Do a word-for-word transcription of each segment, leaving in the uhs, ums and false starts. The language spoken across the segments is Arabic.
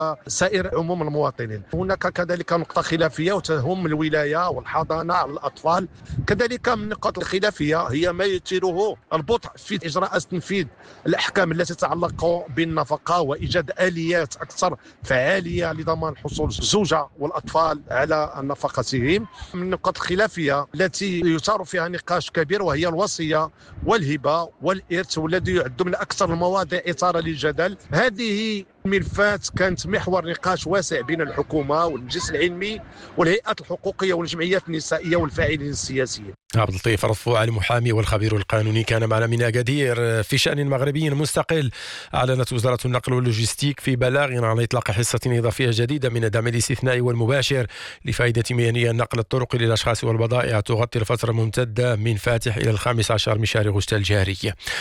سائر عموم المواطنين. هناك كذلك نقطة خلافية وتهم الولاية والحضانة الأطفال. كذلك من النقاط الخلافية هي ما يثيره البطء في إجراء تنفيذ الأحكام التي تتعلق بالنفقة وإيجاد آليات أكثر فعالية لضمان حصول الزوجة والأطفال على نفقتهم. من النقاط الخلافية التي يثار فيها نقاش كبير وهي الوصية والهبة والإرث، والذي يعد من أكثر المواضيع إثارة للجدل. هذه ملفات كانت محور نقاش واسع بين الحكومة والمجلس العلمي والهيئات الحقوقية والجمعيات النسائية والفاعلين السياسيين. عبد اللطيف رفوع المحامي والخبير القانوني كان معنا من أكادير. في شأن مغربي مستقل، أعلنت وزارة النقل واللوجستيك في بلاغ عن إطلاق حصة إضافية جديدة من الدعم الاستثنائي والمباشر لفائدة مهنية نقل الطرق للأشخاص والبضائع تغطي الفترة الممتدة من فاتح إلى الخامس عشر من شهر غشت الجاري.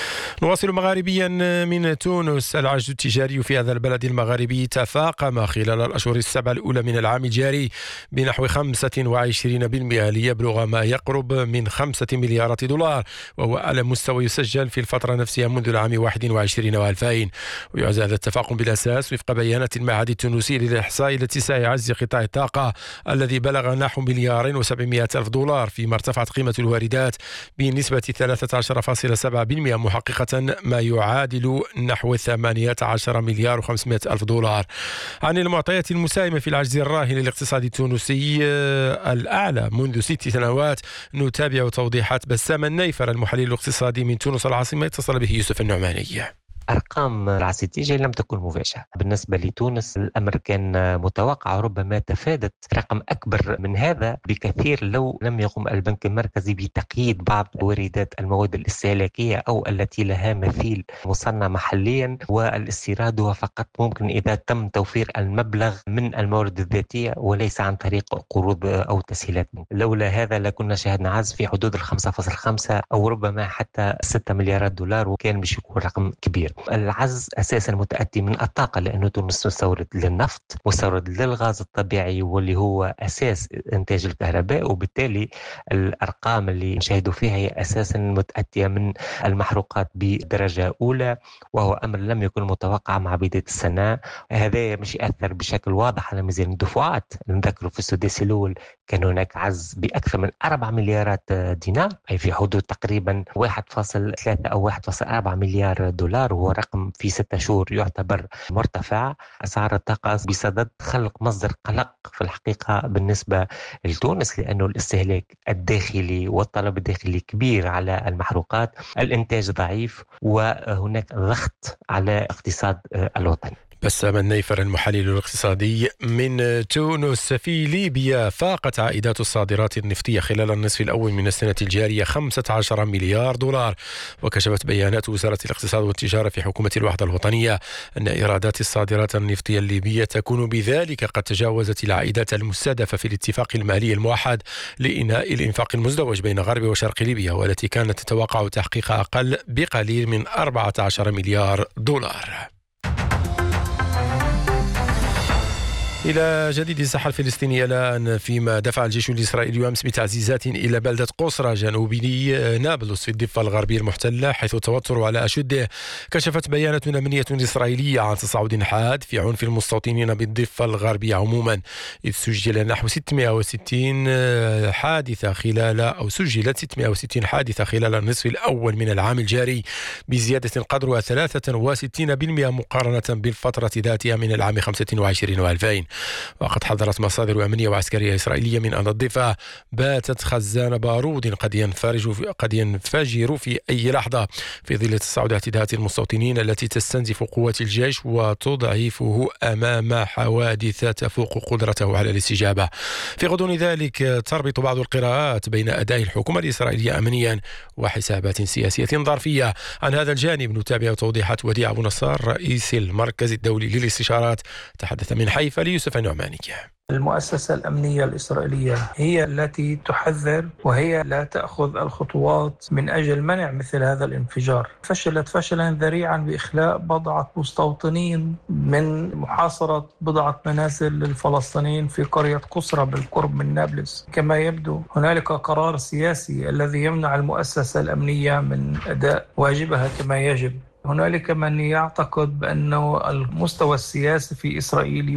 نواصل مغاربيا من تونس. العجز التجاري في هذا البلد المغاربي تفاقم خلال الأشهر السبع الأولى من العام الجاري بنحو خمسة وعشرين بالمئة ليبلغ ما يقرب من خمسة مليارات دولار، وهو أعلى مستوى يسجل في الفترة نفسها منذ العام واحد وعشرين وألفين. ويعزى هذا التفاقم بالأساس وفق بيانات المعهد التونسي للإحصاء لاتساع عجز قطاع الطاقة الذي بلغ نحو مليار وسبعمائة ألف دولار، فيما ارتفعت قيمة الواردات بنسبة ثلاثة عشر فاصلة سبعة بالمئة محققة ما يعادل نحو ثمانية عشر مليار وخمسمائة ألف دولار. عن المعطيات المساهمة في العجز الراهن للاقتصاد التونسي الأعلى منذ ست سنوات، نتابع توضيحات بسام النيفر المحلل الاقتصادي من تونس العاصمة. اتصل به يوسف النعماني. أرقام العجز التجاري لم تكن مفاجئة بالنسبة لتونس. الأمر كان متوقع، ربما تفادت رقم أكبر من هذا بكثير لو لم يقم البنك المركزي بتقييد بعض واردات المواد الاستهلاكية أو التي لها مثيل مصنع محليا، والاستيراد هو فقط ممكن إذا تم توفير المبلغ من الموارد الذاتية وليس عن طريق قروض أو تسهيلات. لولا هذا لكنا شاهدنا عجز في حدود الخمسة فاصلة خمسة أو ربما حتى ستة مليارات دولار، وكان مش يكون رقم كبير. العجز أساسا متأتي من الطاقة، لأنه تونس مستورد للنفط، مستورد للغاز الطبيعي واللي هو أساس إنتاج الكهرباء، وبالتالي الأرقام اللي نشاهدوا فيها هي أساسا متأتية من المحروقات بدرجة أولى، وهو أمر لم يكن متوقع مع بداية السنة. هذا مش يأثر بشكل واضح على ميزان الدفعات. نذكر في السدس الأول كان هناك عجز بأكثر من أربعة مليارات دينار، أي في حدود تقريبا واحد فاصلة ثلاثة أو واحد فاصلة أربعة مليار دولار، وهو رقم في ستة شهور يعتبر مرتفع. أسعار الطاقة بصدد خلق مصدر قلق في الحقيقة بالنسبة لتونس، لأنه الاستهلاك الداخلي والطلب الداخلي كبير على المحروقات، الإنتاج ضعيف، وهناك ضغط على اقتصاد الوطن. بسام النيفر المحلل الاقتصادي من تونس. في ليبيا فاقت عائدات الصادرات النفطية خلال النصف الأول من السنة الجارية خمسة عشر مليار دولار. وكشفت بيانات وزارة الاقتصاد والتجارة في حكومة الوحدة الوطنية أن إيرادات الصادرات النفطية الليبية تكون بذلك قد تجاوزت العائدات المستهدفة في الاتفاق المالي الموحد لإنهاء الإنفاق المزدوج بين غرب وشرق ليبيا، والتي كانت تتوقع تحقيق أقل بقليل من أربعة عشر مليار دولار. إلى جديد الساحة الفلسطينية الآن، فيما دفع الجيش الإسرائيلي أمس بتعزيزات إلى بلدة قصرى جنوبي نابلس في الضفة الغربية المحتلة، حيث التوتر على أشده. كشفت بيانات أمنية إسرائيلية عن تصاعد حاد في عنف المستوطنين بالضفة الغربية عموما، إذ سجل نحو ستمائة وستين حادثة خلال أو سجلت ستمائة وستين حادثة خلال النصف الأول من العام الجاري، بزيادة قدرها ثلاثة وستين بالمئة مقارنة بالفترة ذاتها من العام خمسة وعشرين وألفين. وقد حذرت مصادر أمنية وعسكرية إسرائيلية من أن الضفة باتت خزان بارود قد ينفجر في قد ينفجر في أي لحظة، في ظل تصاعد اعتداءات المستوطنين التي تستنزف قوات الجيش وتضعفه أمام حوادث تفوق قدرته على الاستجابة. في غضون ذلك تربط بعض القراءات بين أداء الحكومة الإسرائيلية أمنيا وحسابات سياسية ظرفية. عن هذا الجانب نتابع توضيحات وديع أبو نصار رئيس المركز الدولي للاستشارات، تحدث من حيفا ليوسف النعماني. المؤسسة الأمنية الإسرائيلية هي التي تحذر وهي لا تأخذ الخطوات من أجل منع مثل هذا الانفجار. فشلت فشلا ذريعا بإخلاء بضعة مستوطنين من محاصرة بضعة منازل للفلسطينيين في قرية قصرى بالقرب من نابلس. كما يبدو هنالك قرار سياسي الذي يمنع المؤسسة الأمنية من أداء واجبها كما يجب. هنالك من يعتقد بأنه المستوى السياسي في إسرائيل